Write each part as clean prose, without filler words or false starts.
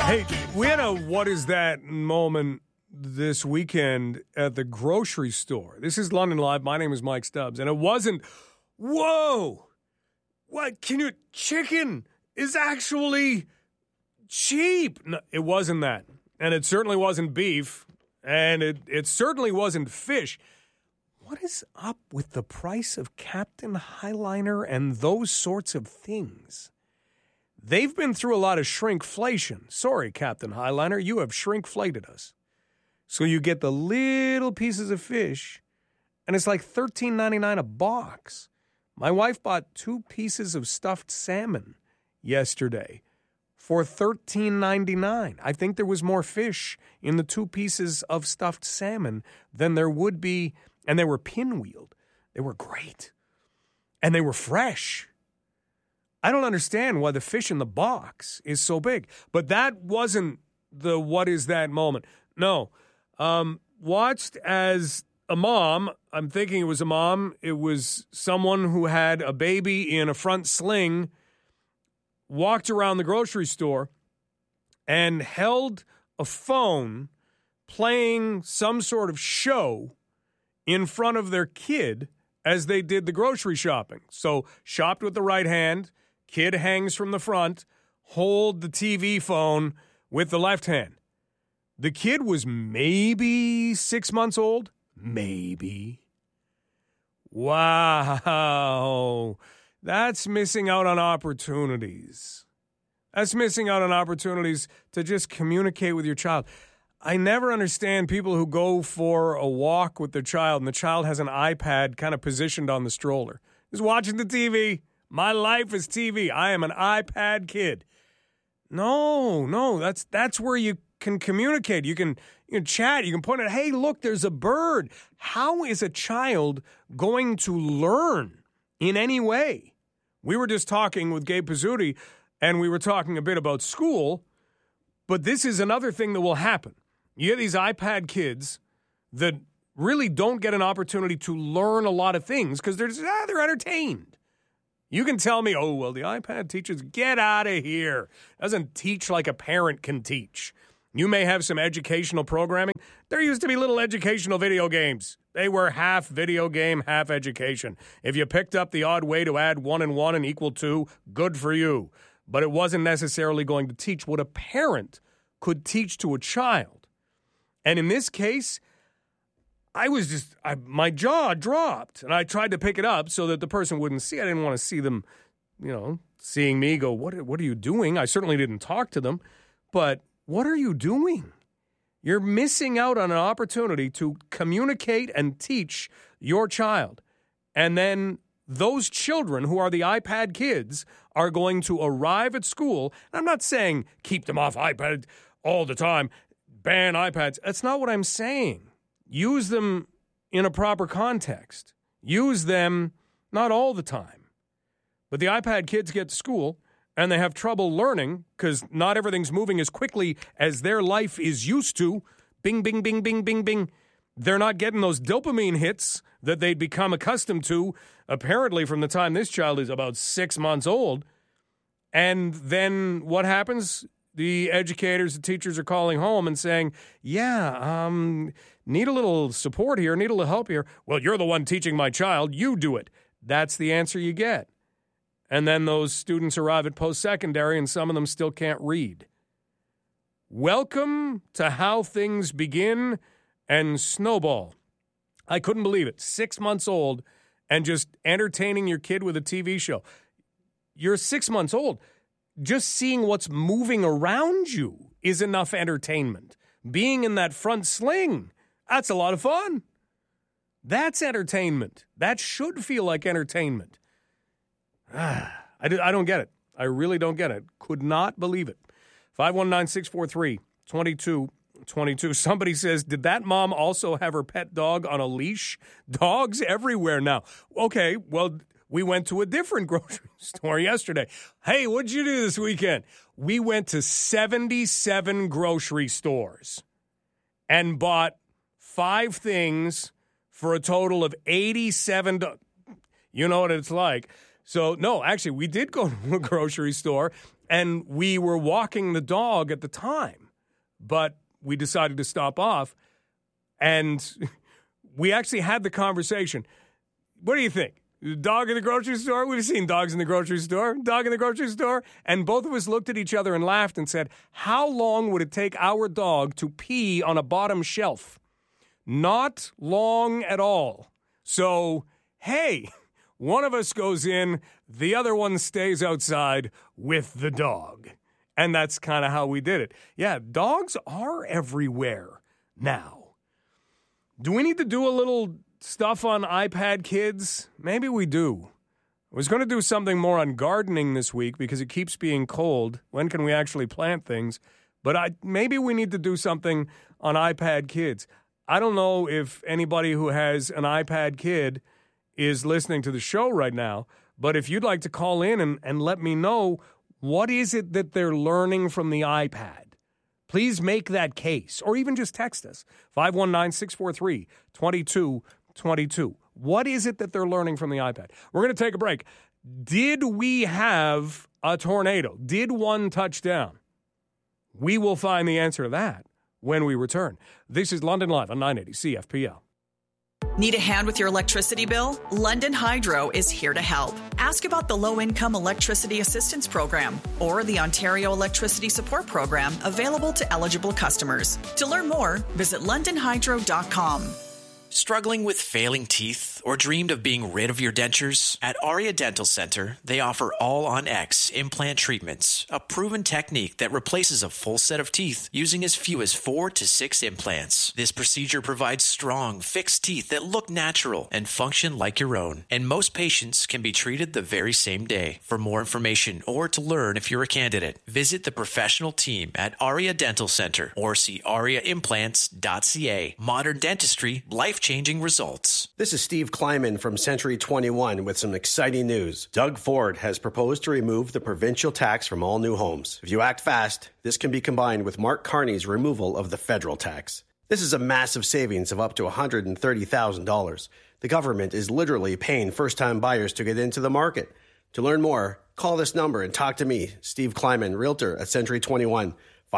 Hey, we had a what is that moment this weekend at the grocery store. This is London Live. My name is Mike Stubbs. And it wasn't, whoa, what, chicken is actually cheap. No, it wasn't that. And it certainly wasn't beef. And it certainly wasn't fish. What is up with the price of Captain Highliner and those sorts of things? They've been through a lot of shrinkflation. Sorry, Captain Highliner, you have shrinkflated us. So you get the little pieces of fish, and it's like $13.99 a box. My wife bought 2 pieces of stuffed salmon yesterday for $13.99. I think there was more fish in the 2 pieces of stuffed salmon than there would be, and they were pinwheeled. They were great, and they were fresh. I don't understand why the fish in the box is so big. But that wasn't the what is that moment. No. Watched as a mom, I'm thinking it was a mom, it was someone who had a baby in a front sling, walked around the grocery store and held a phone playing some sort of show in front of their kid as they did the grocery shopping. So shopped with the right hand. Kid hangs from the front, hold the TV phone with the left hand. The kid was maybe 6 months old. Maybe. Wow. That's missing out on opportunities. That's missing out on opportunities to just communicate with your child. I never understand people who go for a walk with their child and the child has an iPad kind of positioned on the stroller. Just watching the TV. My life is TV. I am an iPad kid. No, that's where you can communicate. You can chat. You can point out, hey, look, there's a bird. How is a child going to learn in any way? We were just talking with Gabe Pizzuti, and we were talking a bit about school, but this is another thing that will happen. You have these iPad kids that really don't get an opportunity to learn a lot of things because they're entertained. You can tell me, oh, well, the iPad teaches, get out of here. Doesn't teach like a parent can teach. You may have some educational programming. There used to be little educational video games. They were half video game, half education. If you picked up the odd way to add 1 and 1 and equal 2, good for you. But it wasn't necessarily going to teach what a parent could teach to a child. And in this case, my jaw dropped, and I tried to pick it up so that the person wouldn't see. I didn't want to see them, seeing me go, what are you doing? I certainly didn't talk to them, but what are you doing? You're missing out on an opportunity to communicate and teach your child. And then those children who are the iPad kids are going to arrive at school. And I'm not saying keep them off iPad all the time, ban iPads. That's not what I'm saying. Use them in a proper context. Use them not all the time. But the iPad kids get to school and they have trouble learning because not everything's moving as quickly as their life is used to. Bing, bing, bing, bing, bing, bing. They're not getting those dopamine hits that they'd become accustomed to, apparently from the time this child is about 6 months old. And then what happens? The educators, the teachers are calling home and saying, need a little support here, need a little help here. Well, you're the one teaching my child. You do it. That's the answer you get. And then those students arrive at post-secondary, and some of them still can't read. Welcome to how things begin and snowball. I couldn't believe it. 6 months old and just entertaining your kid with a TV show. You're 6 months old. Just seeing what's moving around you is enough entertainment. Being in that front sling, that's a lot of fun. That's entertainment. That should feel like entertainment. I don't get it. I really don't get it. Could not believe it. 519-643-2222. Somebody says, did that mom also have her pet dog on a leash? Dogs everywhere now. Okay, well, we went to a different grocery store yesterday. Hey, what'd you do this weekend? We went to 77 grocery stores and bought 5 things for a total of $87. You know what it's like. So, no, actually, we did go to a grocery store And we were walking the dog at the time, but we decided to stop off. And we actually had the conversation. What do you think? Dog in the grocery store? We've seen dogs in the grocery store. Dog in the grocery store? And both of us looked at each other and laughed and said, how long would it take our dog to pee on a bottom shelf? Not long at all. So, hey, one of us goes in, the other one stays outside with the dog. And that's kind of how we did it. Yeah, dogs are everywhere now. Do we need to do a little stuff on iPad Kids? Maybe we do. I was going to do something more on gardening this week because it keeps being cold. When can we actually plant things? But maybe we need to do something on iPad Kids. I don't know if anybody who has an iPad Kid is listening to the show right now, but if you'd like to call in and let me know, what is it that they're learning from the iPad? Please make that case, or even just text us, 519-643-2222. What is it that they're learning from the iPad? We're going to take a break. Did we have a tornado? Did one touch down? We will find the answer to that when we return. This is London Live on 980 CFPL. Need a hand with your electricity bill? London Hydro is here to help. Ask about the Low-Income Electricity Assistance Program or the Ontario Electricity Support Program available to eligible customers. To learn more, visit londonhydro.com. Struggling with failing teeth or dreamed of being rid of your dentures? At Aria Dental Center, they offer All-on-X implant treatments, a proven technique that replaces a full set of teeth using as few as 4 to 6 implants. This procedure provides strong, fixed teeth that look natural and function like your own. And most patients can be treated the very same day. For more information or to learn if you're a candidate, visit the professional team at Aria Dental Center or see ariaimplants.ca. Modern dentistry, life-changing results. This is Steve Kleiman from Century 21 with some exciting news. Doug Ford has proposed to remove the provincial tax from all new homes. If you act fast, this can be combined with Mark Carney's removal of the federal tax. This is a massive savings of up to $130,000. The government is literally paying first-time buyers to get into the market. To learn more, call this number and talk to me, Steve Kleiman, Realtor at Century 21,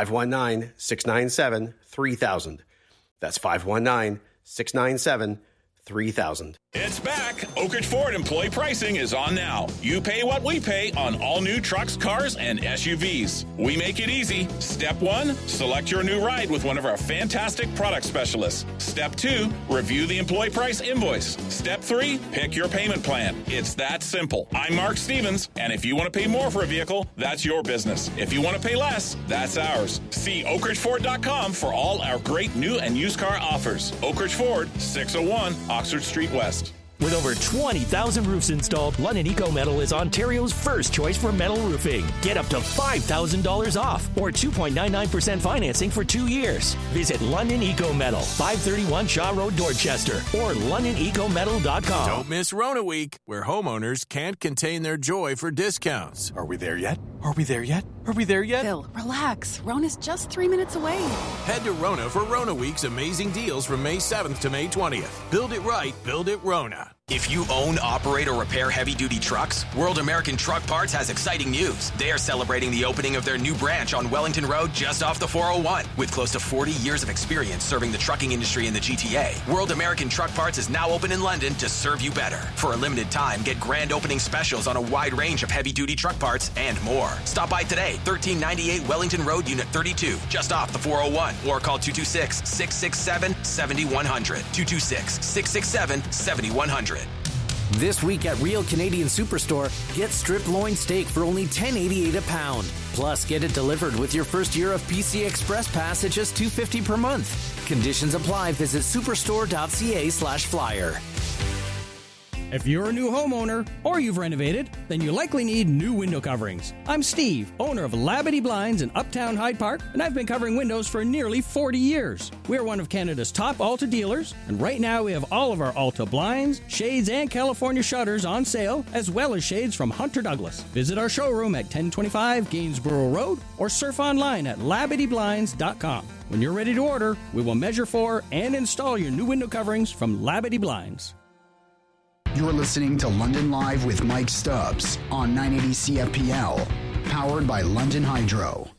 519-697-3000. That's 519-697-3000. It's back. Oak Ridge Ford employee pricing is on now. You pay what we pay on all new trucks, cars, and SUVs. We make it easy. Step 1, select your new ride with one of our fantastic product specialists. Step 2, review the employee price invoice. Step 3, pick your payment plan. It's that simple. I'm Mark Stevens, and if you want to pay more for a vehicle, that's your business. If you want to pay less, that's ours. See oakridgeford.com for all our great new and used car offers. Oak Ridge Ford, 601 Oxford Street West. With over 20,000 roofs installed, London Eco Metal is Ontario's first choice for metal roofing. Get up to $5,000 off or 2.99% financing for 2 years. Visit London Eco Metal, 531 Shaw Road, Dorchester, or LondonEcoMetal.com. Don't miss Rona Week, where homeowners can't contain their joy for discounts. Are we there yet? Are we there yet? Are we there yet? Phil, relax. Rona's just 3 minutes away. Head to Rona for Rona Week's amazing deals from May 7th to May 20th. Build it right, build it Rona. If you own, operate, or repair heavy-duty trucks, World American Truck Parts has exciting news. They are celebrating the opening of their new branch on Wellington Road just off the 401. With close to 40 years of experience serving the trucking industry in the GTA, World American Truck Parts is now open in London to serve you better. For a limited time, get grand opening specials on a wide range of heavy-duty truck parts and more. Stop by today, 1398 Wellington Road, Unit 32, just off the 401, or call 226-667-7100. 226-667-7100. This week at Real Canadian Superstore, get strip loin steak for only $10.88 a pound. Plus, get it delivered with your first year of PC Express Pass at just $2.50 per month. Conditions apply. Visit superstore.ca/flyer. If you're a new homeowner or you've renovated, then you likely need new window coverings. I'm Steve, owner of Labadee Blinds in Uptown Hyde Park, and I've been covering windows for nearly 40 years. We're one of Canada's top Alta dealers, and right now we have all of our Alta blinds, shades, and California shutters on sale, as well as shades from Hunter Douglas. Visit our showroom at 1025 Gainsborough Road or surf online at LabadeeBlinds.com. When you're ready to order, we will measure for and install your new window coverings from Labadee Blinds. You're listening to London Live with Mike Stubbs on 980 CFPL. Powered by London Hydro.